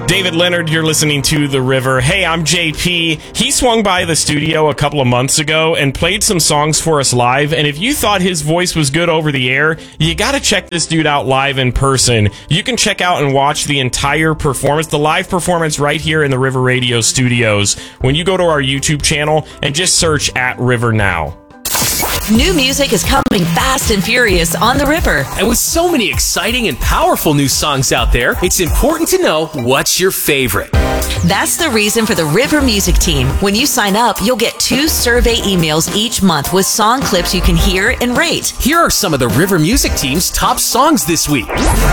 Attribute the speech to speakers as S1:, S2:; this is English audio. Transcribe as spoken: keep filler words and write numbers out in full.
S1: David Leonard, you're listening to The River. Hey, I'm J P. He swung by the studio a couple of months ago and played some songs for us live, and if you thought his voice was good over the air, you gotta check this dude out live in person. You can check out and watch the entire performance, the live performance right here in the River Radio studios when you go to our YouTube channel and just search at River Now.
S2: New music is coming fast and furious on the River.
S3: And with so many exciting and powerful new songs out there, it's important to know what's your favorite.
S2: That's the reason for the River Music Team. When you sign up, you'll get two survey emails each month with song clips you can hear and rate.
S3: Here are some of the River Music Team's top songs this week.